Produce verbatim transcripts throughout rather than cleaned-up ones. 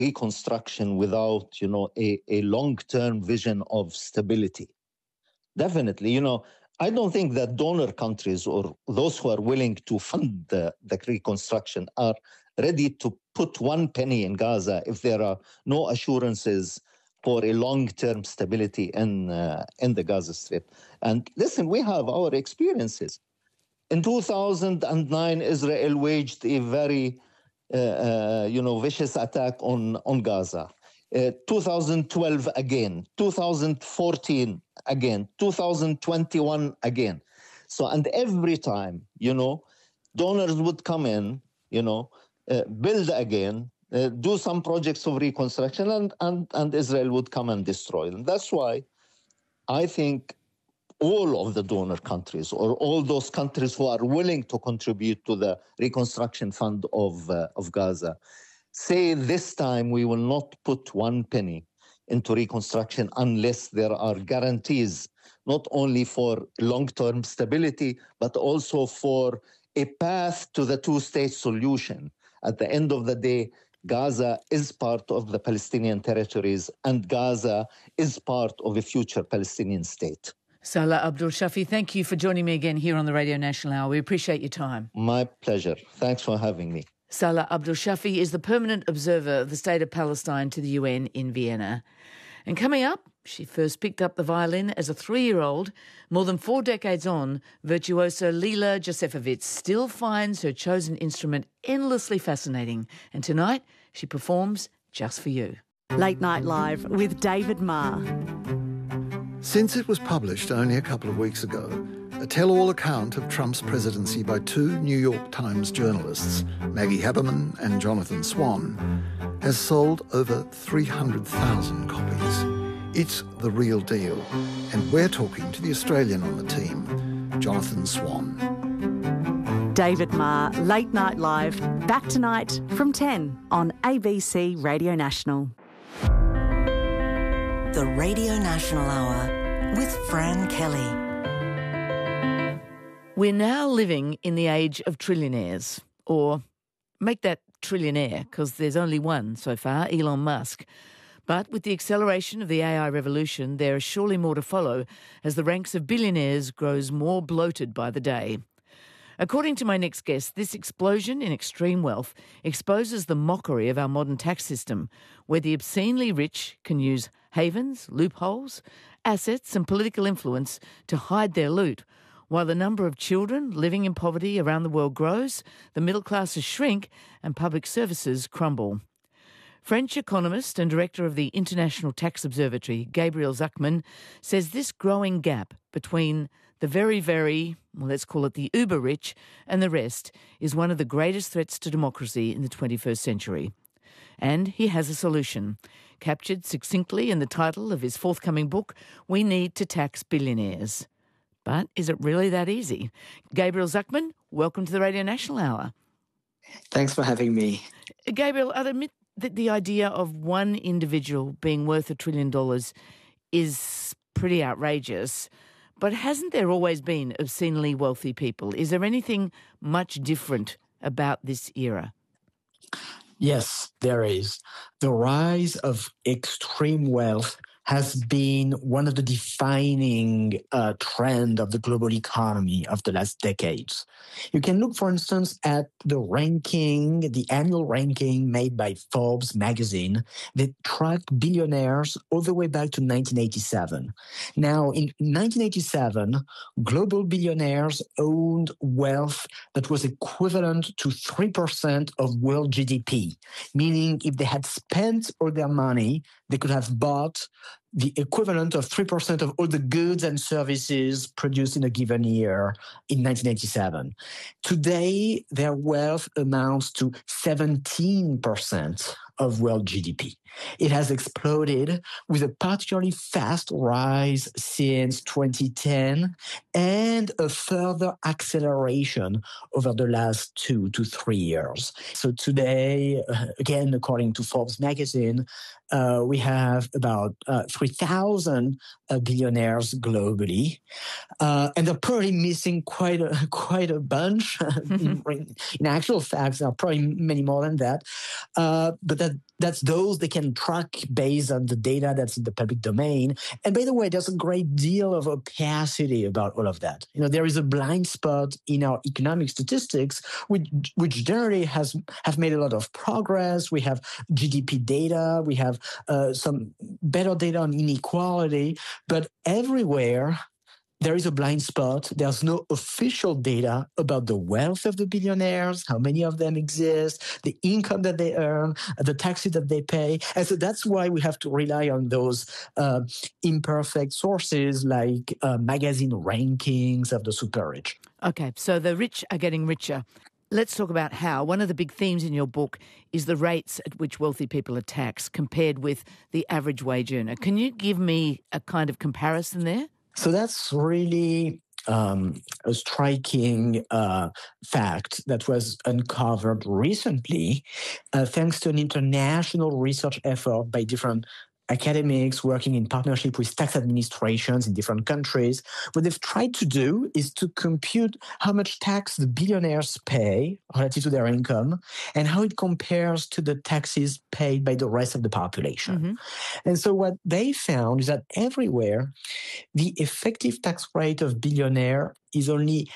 reconstruction without, you know, a, a long-term vision of stability. Definitely, you know, I don't think that donor countries or those who are willing to fund the, the reconstruction are ready to put one penny in Gaza if there are no assurances for a long-term stability in, uh, in the Gaza Strip. And listen, we have our experiences. In two thousand nine, Israel waged a very, uh, uh, you know, vicious attack on, on Gaza. Uh, two thousand twelve again, two thousand fourteen again, two thousand twenty-one again. So, and every time, you know, donors would come in, you know, uh, build again, uh, do some projects of reconstruction, and, and, and Israel would come and destroy them. That's why I think all of the donor countries, or all those countries who are willing to contribute to the reconstruction fund of, uh, of Gaza, say this time we will not put one penny into reconstruction unless there are guarantees, not only for long-term stability, but also for a path to the two-state solution. At the end of the day, Gaza is part of the Palestinian territories, and Gaza is part of a future Palestinian state. Salah Abdul Shafi, thank you for joining me again here on the Radio National Hour. We appreciate your time. My pleasure. Thanks for having me. Salah Abdul Shafi is the permanent observer of the State of Palestine to the U N in Vienna. And coming up, she first picked up the violin as a three-year-old. More than four decades on, virtuoso Lila Josefovitz still finds her chosen instrument endlessly fascinating. And tonight, she performs just for you. Late Night Live with David Marr. Since it was published only a couple of weeks ago, a tell-all account of Trump's presidency by two New York Times journalists, Maggie Haberman and Jonathan Swan, has sold over three hundred thousand copies. It's the real deal, and we're talking to the Australian on the team, Jonathan Swan. David Marr, Late Night Live, back tonight from ten on A B C Radio National. The Radio National Hour with Fran Kelly. We're now living in the age of trillionaires, or make that trillionaire, because there's only one so far, Elon Musk. But with the acceleration of the A I revolution, there is surely more to follow as the ranks of billionaires grows more bloated by the day. According to my next guest, this explosion in extreme wealth exposes the mockery of our modern tax system, where the obscenely rich can use havens, loopholes, assets and political influence to hide their loot. While the number of children living in poverty around the world grows, the middle classes shrink and public services crumble. French economist and director of the International Tax Observatory, Gabriel Zucman, says this growing gap between the very, very, well, let's call it the uber-rich, and the rest is one of the greatest threats to democracy in the twenty-first century. And he has a solution, captured succinctly in the title of his forthcoming book, We Need to Tax Billionaires. But is it really that easy? Gabriel Zucman, welcome to the Radio National Hour. Thanks for having me. Gabriel, I'd admit that the idea of one individual being worth a trillion dollars is pretty outrageous. But hasn't there always been obscenely wealthy people? Is there anything much different about this era? Yes, there is. The rise of extreme wealth has been one of the defining uh, trend of the global economy of the last decades. You can look, for instance, at the ranking, the annual ranking made by Forbes magazine that tracked billionaires all the way back to nineteen eighty-seven. Now, in nineteen eighty-seven, global billionaires owned wealth that was equivalent to three percent of world G D P, meaning if they had spent all their money, they could have bought the equivalent of three percent of all the goods and services produced in a given year in nineteen eighty-seven. Today, their wealth amounts to seventeen percent of world G D P. It has exploded with a particularly fast rise since twenty ten and a further acceleration over the last two to three years. So today, uh, again, according to Forbes magazine, uh, we have about uh, three thousand uh, billionaires globally. Uh, and they're probably missing quite a quite a bunch. in, in actual facts, there are probably many more than that. Uh, but that that's those they can track based on the data that's in the public domain. And by the way, there's a great deal of opacity about all of that. You know, there is a blind spot in our economic statistics, which which generally has have made a lot of progress. We have G D P data, we have uh, some better data on inequality, but everywhere there is a blind spot. There's no official data about the wealth of the billionaires, how many of them exist, the income that they earn, the taxes that they pay. And so that's why we have to rely on those uh, imperfect sources like uh, magazine rankings of the super rich. Okay, so the rich are getting richer. Let's talk about how. One of the big themes in your book is the rates at which wealthy people are taxed compared with the average wage earner. Can you give me a kind of comparison there? So that's really um, a striking uh, fact that was uncovered recently uh, thanks to an international research effort by different academics working in partnership with tax administrations in different countries. What they've tried to do is to compute how much tax the billionaires pay relative to their income and how it compares to the taxes paid by the rest of the population. Mm-hmm. And so what they found is that everywhere, the effective tax rate of billionaire is only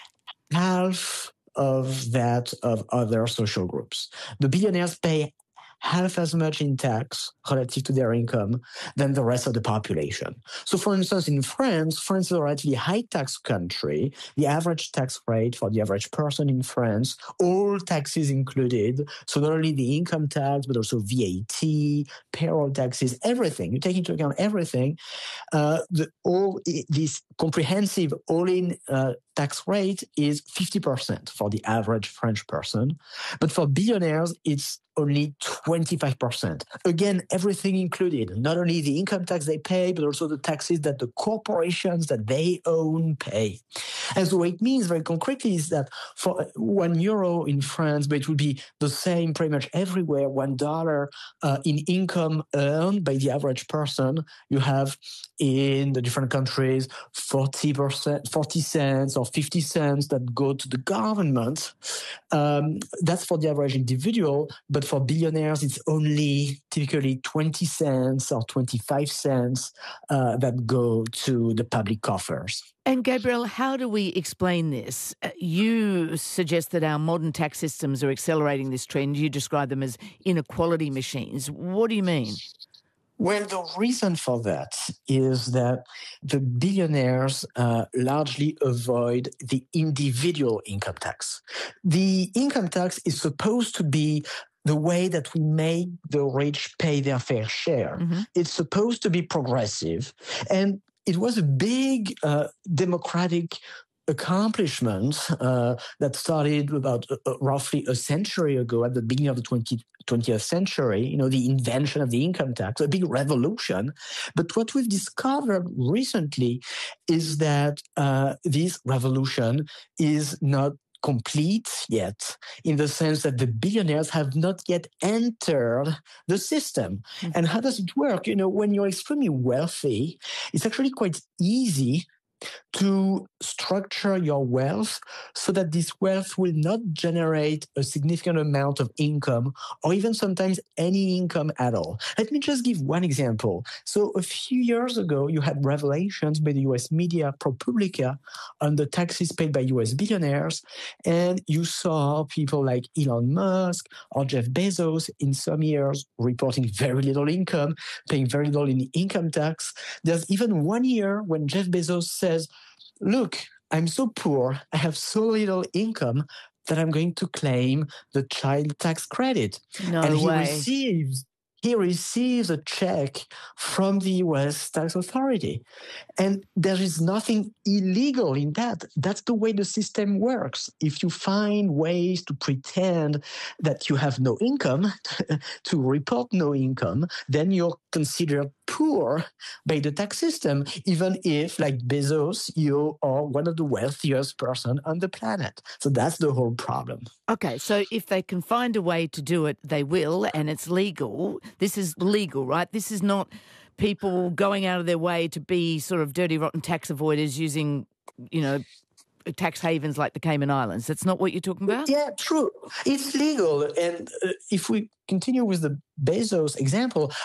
half of that of other social groups. The billionaires pay half as much in tax relative to their income than the rest of the population. So, for instance, in France, France is a relatively high tax country. The average tax rate for the average person in France, all taxes included, so not only the income tax, but also V A T, payroll taxes, everything. You take into account everything. Uh, the, all this comprehensive all-in uh, tax rate is fifty percent for the average French person. But for billionaires, it's only twenty-five percent. Again, everything included, not only the income tax they pay, but also the taxes that the corporations that they own pay. And so what it means very concretely is that for one euro in France, but it would be the same pretty much everywhere, one dollar uh, in income earned by the average person, you have in the different countries forty percent, forty cents or fifty cents that go to the government. Um, that's for the average individual, but for billionaires, it's only typically twenty cents or twenty-five cents uh, that go to the public coffers. And Gabriel, how do we explain this? Uh, you suggest that our modern tax systems are accelerating this trend. You describe them as inequality machines. What do you mean? Well, the reason for that is that the billionaires uh, largely avoid the individual income tax. The income tax is supposed to be the way that we make the rich pay their fair share. Mm-hmm. It's supposed to be progressive. And it was a big uh, democratic accomplishment uh, that started about uh, roughly a century ago at the beginning of the twentieth century, you know, the invention of the income tax, a big revolution. But what we've discovered recently is that uh, this revolution is not complete yet, in the sense that the billionaires have not yet entered the system. Mm-hmm. And how does it work? You know, when you're extremely wealthy, it's actually quite easy to structure your wealth so that this wealth will not generate a significant amount of income or even sometimes any income at all. Let me just give one example. So a few years ago, you had revelations by the U S media ProPublica on the taxes paid by U S billionaires, and you saw people like Elon Musk or Jeff Bezos in some years reporting very little income, paying very little in income tax. There's even one year when Jeff Bezos says, look, I'm so poor, I have so little income that I'm going to claim the child tax credit. No and he way. receives he receives a check from the U S tax authority. And there is nothing illegal in that. That's the way the system works. If you find ways to pretend that you have no income, to report no income, then you're considered poor by the tax system, even if, like Bezos, you are one of the wealthiest person on the planet. So that's the whole problem. Okay, so if they can find a way to do it, they will, and it's legal. This is legal, right? This is not people going out of their way to be sort of dirty, rotten tax avoiders using, you know, tax havens like the Cayman Islands. That's not what you're talking about? Yeah, true. It's legal. And uh, if we continue with the Bezos example,